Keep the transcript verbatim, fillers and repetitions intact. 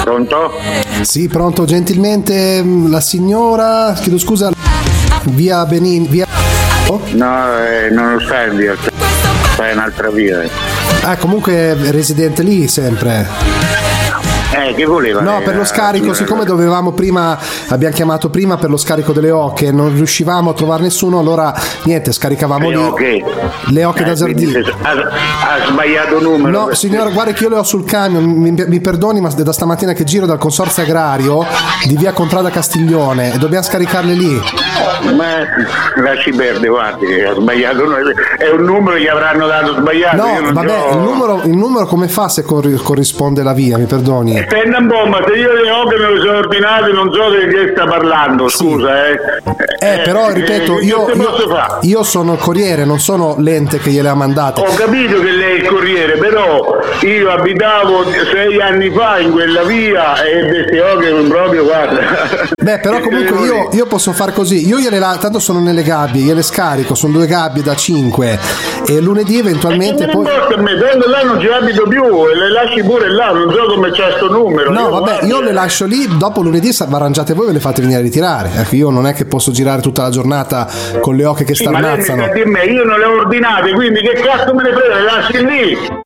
Pronto? Sì, pronto, gentilmente la signora, chiedo scusa, via Benin, via... Oh? No, eh, non lo sta in via, sta in un'altra via. Ah, comunque è residente lì sempre. Eh, che voleva? No, per lo scarico, siccome dovevamo prima, abbiamo chiamato prima per lo scarico delle oche, non riuscivamo a trovare nessuno, allora niente, scaricavamo le lì. Oche. Le oche eh, da Zardini. Ha, ha sbagliato numero. No, signora, guarda che io le ho sul camion, mi, mi perdoni, ma da stamattina che giro dal consorzio agrario di via Contrada Castiglione e dobbiamo scaricarle lì. Ma lasci perdere, guardi, ha sbagliato, è un numero che avranno dato sbagliato. No, vabbè, ho... il, numero, il numero come fa se cor- corrisponde la via, mi perdoni? Aspetta un po', ma se io le oche me le sono ordinate non so di che sta parlando, scusa, eh. Eh, eh però, ripeto, eh, io, io, io sono il corriere, non sono l'ente che gliele ha mandate. Ho capito che lei è il corriere, però io abitavo sei anni fa in quella via e queste oche proprio, guarda. Beh, però comunque io, io posso far così, io gliele la, tanto sono nelle gabbie, gliele scarico, sono due gabbie da cinque e lunedì eventualmente e poi... a me, tanto là non ci abito più e le lasci pure là, non so come c'è sto numero. No, io vabbè, guardi, io le lascio lì, dopo lunedì vi arrangiate voi e ve le fate venire a ritirare. Ecco, io non è che posso girare tutta la giornata con le oche che sì, starnazzano. Ma lei mi sta a dire me, io non le ho ordinate, quindi che cazzo me ne frega, le lasci lì.